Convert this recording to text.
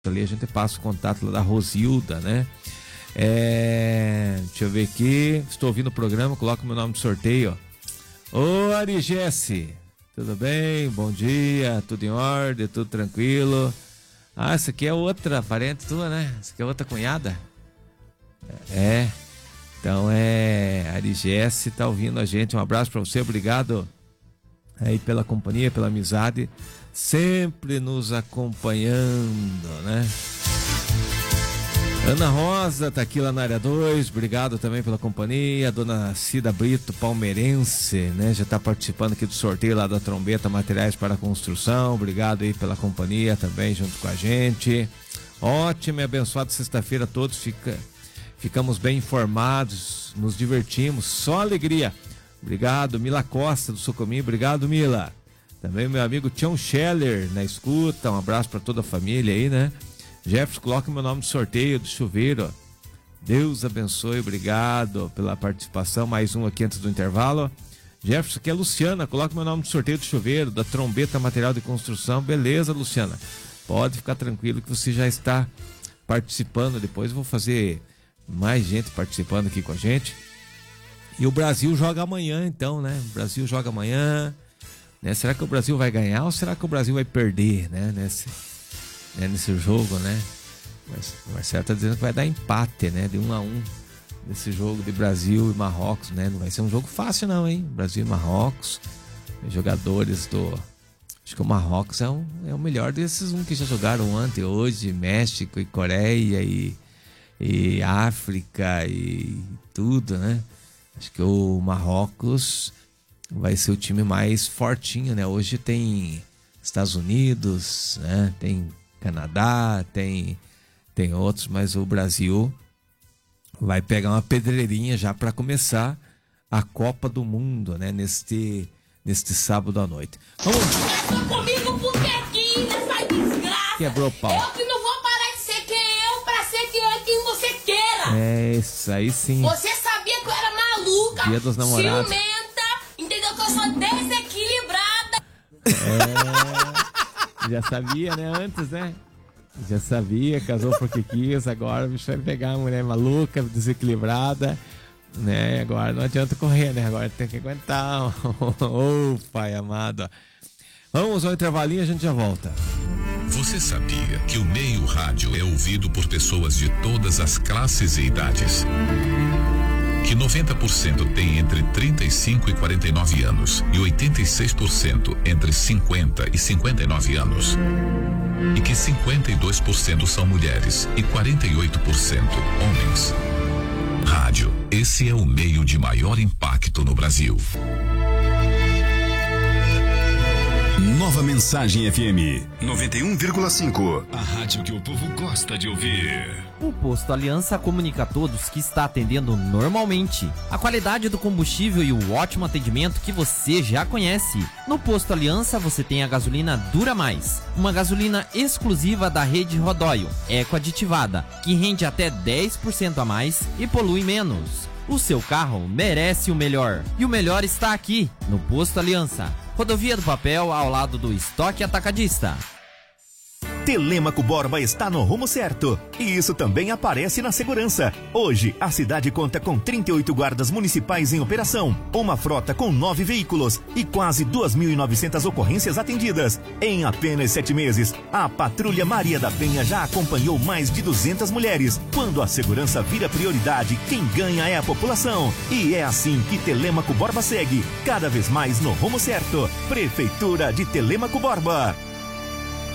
ali a gente passa o contato lá da Rosilda, né? Deixa eu ver aqui. Estou ouvindo o programa, coloca o meu nome no sorteio. Ô, Arigesse, tudo bem? Bom dia, tudo em ordem, tudo tranquilo. Ah, essa aqui é outra parente tua, né? Essa aqui é outra cunhada? Então Arigesse tá ouvindo a gente. Um abraço para você, obrigado aí pela companhia, pela amizade, sempre nos acompanhando, né? Ana Rosa tá aqui lá na área 2, obrigado também pela companhia. Dona Cida Brito, palmeirense, né? Já tá participando aqui do sorteio lá da Trombeta Materiais para a Construção, obrigado aí pela companhia também junto com a gente. Ótima e abençoada sexta-feira a todos, ficamos bem informados, nos divertimos, só alegria. Obrigado, Mila Costa do Socominho, obrigado, Mila. Também meu amigo Tião Scheller na escuta, um abraço para toda a família aí, né? Jefferson, coloca meu nome no sorteio do chuveiro. Deus abençoe, obrigado pela participação. Mais um aqui antes do intervalo. Jefferson, aqui é a Luciana, coloca meu nome no sorteio do chuveiro, da Trombeta Material de Construção. Beleza, Luciana, pode ficar tranquilo que você já está participando. Depois eu vou fazer mais gente participando aqui com a gente. E o Brasil joga amanhã, então, né? O Brasil joga amanhã, né? Será que o Brasil vai ganhar ou será que o Brasil vai perder, né? Nesse jogo, né? O Marcelo tá dizendo que vai dar empate, né? De 1-1 nesse jogo de Brasil e Marrocos, né? Não vai ser um jogo fácil não, hein? Brasil e Marrocos, jogadores acho que o Marrocos é o melhor desses que já jogaram ontem, hoje, México e Coreia e África e tudo, né? Acho que o Marrocos vai ser o time mais fortinho, né? Hoje tem Estados Unidos, né? Tem Canadá, tem outros, mas o Brasil vai pegar uma pedreirinha já para começar a Copa do Mundo, né? Neste sábado à noite. Vamos comigo porque aqui nessa desgraça. Quebrou o pau. Eu que não vou parar de ser quem eu pra ser quem você queira. Isso aí sim. Você sabia que eu era maluca, Dia dos Namorados. ciumenta, entendeu? Que eu sou desequilibrada. Já sabia, né? Antes, né? Já sabia, casou porque quis, agora o bicho vai pegar uma mulher maluca, desequilibrada, né? Agora não adianta correr, né? Agora tem que aguentar. Ô, pai amado. Vamos ao intervalinho, a gente já volta. Você sabia que o meio rádio é ouvido por pessoas de todas as classes e idades? Que 90% tem entre 35 e 49 anos e 86% entre 50 e 59 anos. E que 52% são mulheres e 48% homens. Rádio, esse é o meio de maior impacto no Brasil. Nova Mensagem FM 91,5. A rádio que o povo gosta de ouvir. O Posto Aliança comunica a todos que está atendendo normalmente. A qualidade do combustível e o ótimo atendimento que você já conhece. No Posto Aliança você tem a gasolina Dura Mais, uma gasolina exclusiva da rede Rodóio, eco-aditivada, que rende até 10% a mais e polui menos. O seu carro merece o melhor. E o melhor está aqui, no Posto Aliança. Rodovia do Papel, ao lado do Estoque Atacadista. Telêmaco Borba está no rumo certo. E isso também aparece na segurança. Hoje, a cidade conta com 38 guardas municipais em operação, uma frota com 9 veículos e quase 2.900 ocorrências atendidas. Em apenas 7 meses, a Patrulha Maria da Penha já acompanhou mais de 200 mulheres. Quando a segurança vira prioridade, quem ganha é a população. E é assim que Telêmaco Borba segue, cada vez mais no rumo certo. Prefeitura de Telêmaco Borba.